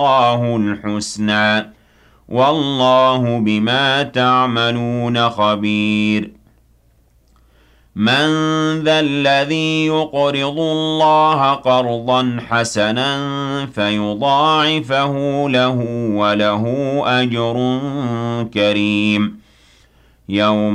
اللَّهُ الْحُسْنَىٰ ۖ وَاللَّهُ بِمَا تَعْمَلُونَ خَبِيرٌ مَّن ذَا الَّذِي يُقْرِضُ اللَّهَ قَرْضًا حَسَنًا فَيُضَاعِفَهُ لَهُ وَلَهُ أَجْرٌ كَرِيمٌ